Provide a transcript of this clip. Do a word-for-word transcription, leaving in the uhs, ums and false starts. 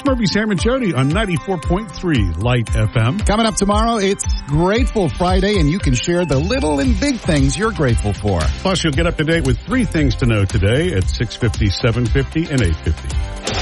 It's Murphy, Sam, and Jody on ninety-four point three Light F M. Coming up tomorrow, it's Grateful Friday, and you can share the little and big things you're grateful for. Plus, you'll get up to date with three things to know today at six fifty, seven fifty, and eight fifty.